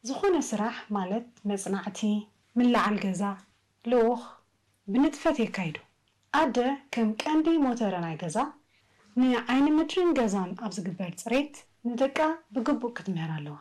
زخون سراح مالت مصنعتي من لعل جزا لوخ بنتفت يكايدو أدا كم كاندي موترنا جزا ني عين مترين جزان أبز جبرت ريت ندكا بقبو كتمهر لوا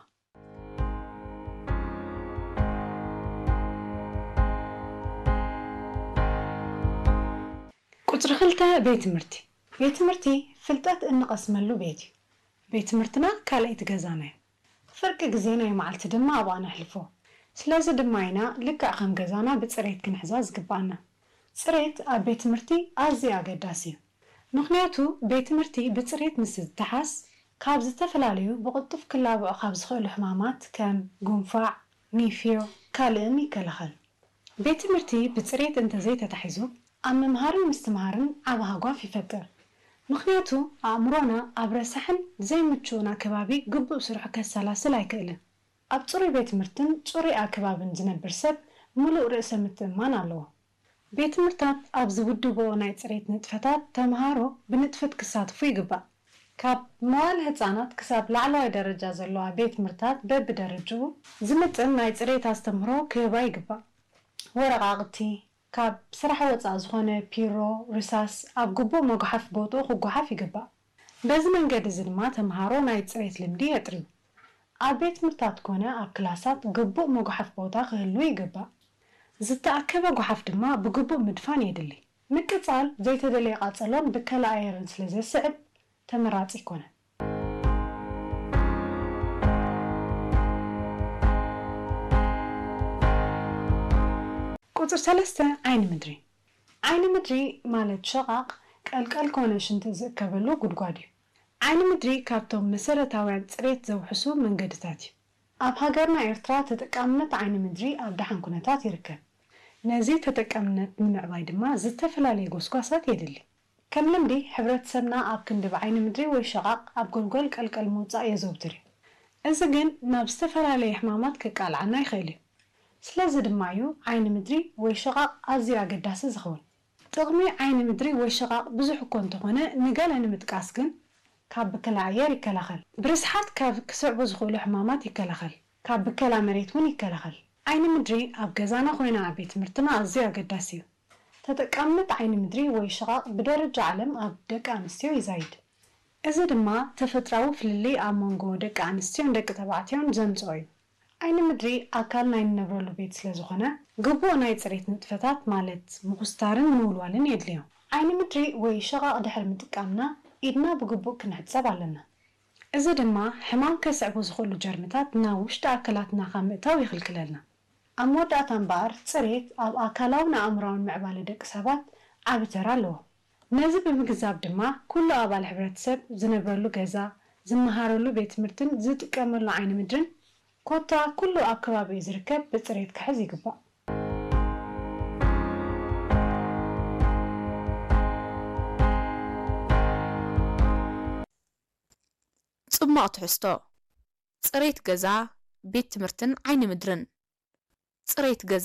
قطر خلتا بيت مرتي فلتات إن قسملو بيت مرتنا كاليت جزانا فرق جزينا يمعلت دما أبغى نحلفه سلازة دماينا لك أخم جزانا بتصريت كنحزاز قبانا صريت بيت مرتي أزي أقداسي مخنياتو بيت مرتي بتصريت مسز تحس كابز تفلاليو بقطف كلابو أخابز خيل حمامات كان قنفاع ميفيو كالمي كالخل بيت مرتي بتصريت انت زي تتحيزو أما مهارن مستمهارن عبها قوافي فتر مخنياتو أمرونا أبرسحن زي متشونا كبابي قبو سرح كالسلاسل أيكيلن أبطوري بيت مرتن طوري أكبابن زنبر سب ملو رأس متمان اللوه بيت مرتات أبز ودو بو نايت سريت نتفتات تمهارو بنتفت كساتفو يقبا كاب موال هتزانات كساب لعلو درجة زلوها بيت مرتات بب درجو زمتن نايت سريت استمرو كيبا يقبا ورقاقتي كاب صراحة وصع زخونة بيرو رساس أب قبو مقحف بوتو خو قحف يقبا بز من قد زلما تمهارو نايت سريت لمدي يتريو أبيت مرتات كونه أب كلاسات قبو مقحف بوتا خلو يقبا زتأكبا قحف دما بقبو مدفان يدلي مكتال زي تدلي قاتلون بكلا ايرن سلزي السعب تمرات يكونه قطر ثلاثة عين مدري مالت شقاق قلقل كونشن تزكبلو قدقادي عين مدري كابتوم مسارتاوያን ጽሬት ዘውሕሱ መንገድታት ኣብ ሃገርና ኤርትራ ተጠቃምነት عين مدري ኣብ ደሓን ኩነታት ይርከብ ነዚ ተጠቃምነት ንምዕባይ ድማ ዝተፈላለዩ ጎስጓሳት የድሊ ከም ልምዲ ሕብረተሰብና ኣብ ክንድብ عين مدري ወይ ሸቃቅ ኣብ ጎልጎል ቀልቀል ምውፃእ የዘውትር እዚ ግን ናብ ዝተፈላለዩ ሕማማት ከቃልዓና ይኽእል ስለዚ ድማ እዩ عين مدري ወይ ሸቃቅ ኣዝዩ ኣገዳሲ ዝኸውን ጥቕሚ عين مدري ወይ ሸቃቅ ብዙሕ እኮ እንተኾነ ንገለ ንምጥቃስ ግን ካብ ብከላ ኣየር ይከላኸል ብርስሓት ካብ ክስዕቡ ዝኽእሉ ሕማማት ይከላኸል ካብ ብከላ መሬት እውን ይከላኸል عين مدري ኣብ ገዛና ኮይና ኣብ ቤት ትምህርትና ኣዝዩ ኣገዳሲ እዩ ተጠቃምነት عين مدري ወይ ሸቃቅ ብደረጃ ዓለም ኣብ ደቂ ኣንስትዮ ይዛይድ እዚ ድማ ተፈጥራዊ ፍልሊ ኣብ መንጎ ደቂ ኣንስትዮን ደቂ ተባዕትዮን ዘምፅኦ እዩ عين مدري ኣካል ናይ ንነብረሉ ቤት ስለዝኾነ ግቡእ ናይ ፅሬት ንጥፈታት ማለት ምኹስታርን ምውልዋልን የድልዮ عين مدري ወይ ሸቃቅ ድሕሪ ምጥቃምና ኢድና ብግቡእ ክንሕፀብ ኣለና እዚ ድማ ሕማም ከስዕቡ ዝኽእሉ ጀርምታት ናብ ውሽጢ ኣካላትና ካብ ምእታው ይኽልክለልና ኣብ መወዳእታ እምበር ፅሬት ኣብ ኣካላውን ኣእምሮውን ምዕባለ ደቂ ሰባት ዓቢ ተራ ኣለዎ ነዚ ብምግዛብ ድማ ኩሉ ኣባል ሕብረተሰብ ዝነብረሉ ገዛ ዝመሃረሉ ቤት ትምህርትን ዝጥቀመሉ عين مدري ኮታ ኩሉ ኣብ ከባቢኡ ዝርከብ ብፅሬት ክሕዝ ይግባእ ጽማቕ ትሕዝቶ ጽሬት ገዛ ቤት ትምህርትን عين مدري ጽሬት ገዛ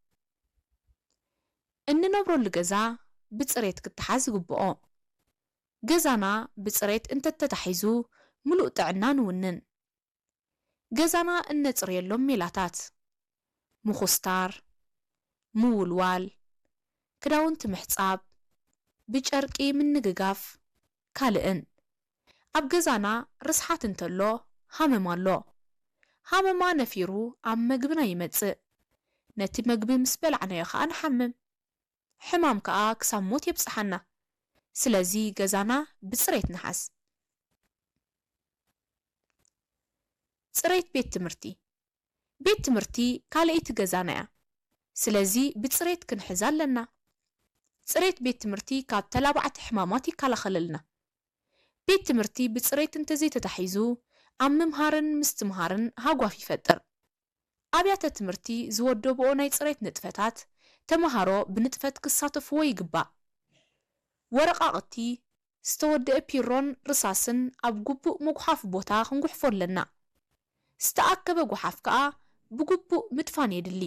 እንነብረሉ ገዛ ብጽሬት ክትሓዝ ይግብኦ ገዛና ብጽሬት እንተተታሒዙ ሙሉእ ጥዕና ንውንን ገዛና እነጽርየሎም ሜላታት ምኹስታር ምውልዋል ክዳውንቲ ምሕጻብ ብጨርቂ ምንግጋፍ ካልእን ኣብ ገዛና ርስሓት እንተሎ ሃመማ ኣሎ ሃመማ ነፊሩ ኣብ መግብና ይመጽእ ነቲ መግቢ ምስ በልዕናዮ ከዓ ንሓምም ሕማም ከዓ ክሳብ ሞት የብፅሓና ስለዚ ገዛና ብጽሬት ንሓዝ ጽሬት ቤት ትምህርቲ ካልእቲ ገዛና እያ ስለዚ ብጽሬት ክንሕዝ ኣለና ጽሬት ቤት ትምህርቲ ካብ ተላባዕቲ ሕማማት ይከላኸለልና ቤት ትምህርቲ ብጽሬት እንተዘይተታሒዙ ኣብ ምምሃርን ምስትምሃርን ሃጓፍ ይፈጥር ኣብያተ ትምህርቲ ዝወደብኦ ናይ ጽሬት ንጥፈታት ተምሃሮ ብንጥፈት ክሳተፍዎ ይግባእ ወረቃቕቲ ዝተወደአ ፒሮን ርሳስን ኣብ ግቡእ ምጉሓፍ ቦታ ክንጉሕፎ ኣለና ዝተኣከበ ጉሓፍ ከዓ ብግቡእ ምድፋን የድሊ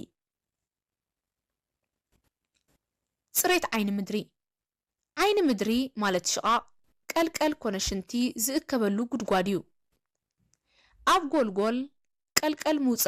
ጽሬት عين مدري ማለት ሸቃቅ ቀልቀል ኮነሽንቲ ዝእከበሉ ጉድጓድ እዩ ኣብ ጎልጎል ቀልቀል